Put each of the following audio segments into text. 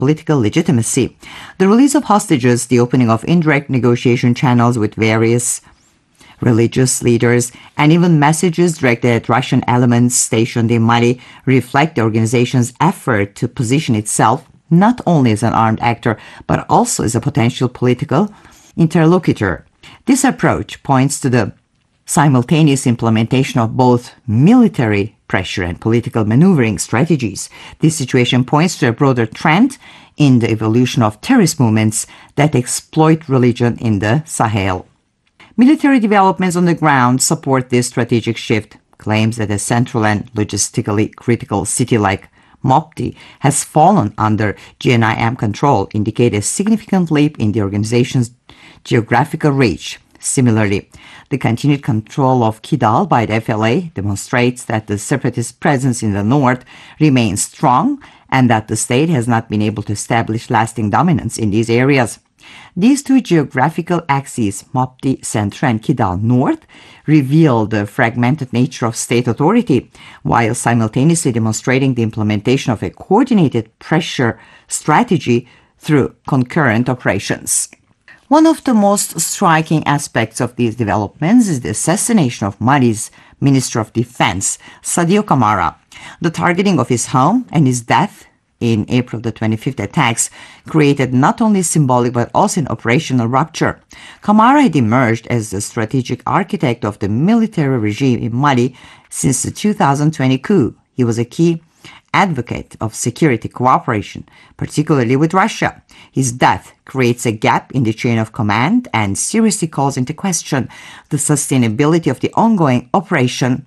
political legitimacy. The release of hostages, the opening of indirect negotiation channels with various religious leaders, and even messages directed at Russian elements stationed in Mali reflect the organization's effort to position itself not only as an armed actor, but also as a potential political interlocutor. This approach points to the simultaneous implementation of both military pressure and political maneuvering strategies. This situation points to a broader trend in the evolution of terrorist movements that exploit religion in the Sahel. Military developments on the ground support this strategic shift. Claims that a central and logistically critical city like Mopti has fallen under GNIM control indicate a significant leap in the organization's geographical reach. Similarly, the continued control of Kidal by the FLA demonstrates that the separatist presence in the north remains strong and that the state has not been able to establish lasting dominance in these areas. These two geographical axes, Mopti Centre and Kidal North, reveal the fragmented nature of state authority, while simultaneously demonstrating the implementation of a coordinated pressure strategy through concurrent operations. One of the most striking aspects of these developments is the assassination of Mali's Minister of Defense, Sadio Camara. The targeting of his home and his death in April the 25th attacks created not only symbolic but also an operational rupture. Camara had emerged as the strategic architect of the military regime in Mali since the 2020 coup. He was a key advocate of security cooperation, particularly with Russia. His death creates a gap in the chain of command and seriously calls into question the sustainability of the ongoing Operation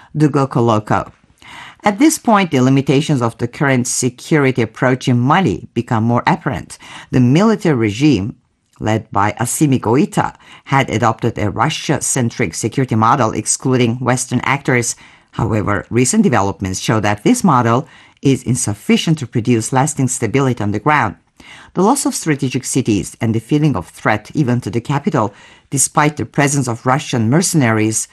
Dugoko. At this point, the limitations of the current security approach in Mali become more apparent. The military regime, led by Assimi Goïta, had adopted a Russia-centric security model excluding Western actors. However, recent developments show that this model is insufficient to produce lasting stability on the ground. The loss of strategic cities and the feeling of threat even to the capital, despite the presence of Russian mercenaries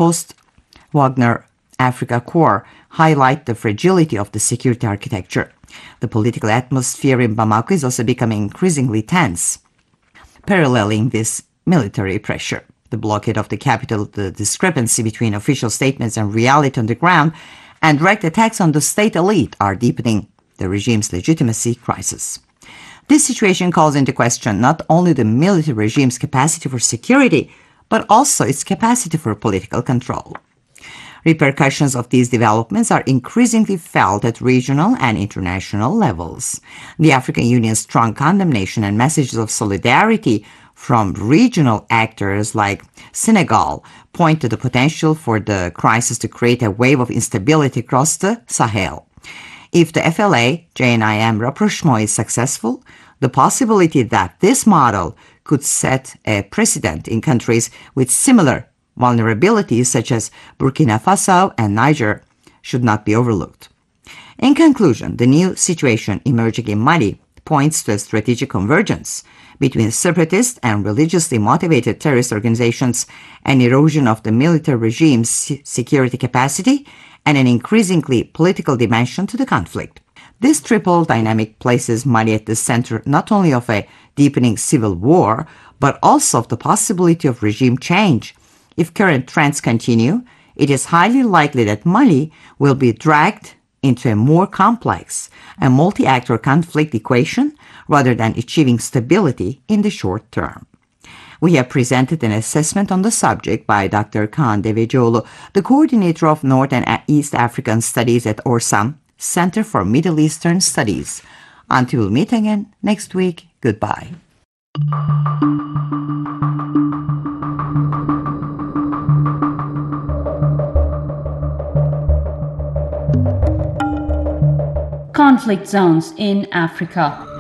post-Wagner Africa Corps, highlight the fragility of the security architecture. The political atmosphere in Bamako is also becoming increasingly tense, paralleling this military pressure. The blockade of the capital, the discrepancy between official statements and reality on the ground, and direct attacks on the state elite are deepening the regime's legitimacy crisis. This situation calls into question not only the military regime's capacity for security, but also its capacity for political control. Repercussions of these developments are increasingly felt at regional and international levels. The African Union's strong condemnation and messages of solidarity from regional actors like Senegal point to the potential for the crisis to create a wave of instability across the Sahel. If the FLA JNIM rapprochement is successful, the possibility that this model could set a precedent in countries with similar vulnerabilities such as Burkina Faso and Niger should not be overlooked. In conclusion, the new situation emerging in Mali points to a strategic convergence between separatist and religiously motivated terrorist organizations, an erosion of the military regime's security capacity, and an increasingly political dimension to the conflict. This triple dynamic places Mali at the center not only of a deepening civil war, but also of the possibility of regime change. If current trends continue, it is highly likely that Mali will be dragged into a more complex and multi-actor conflict equation rather than achieving stability in the short term. We have presented an assessment on the subject by Dr. Kaan Devecioğlu, the coordinator of North and East African Studies at ORSAM, Center for Middle Eastern Studies. Until we meet again next week, goodbye. Conflict zones in Africa.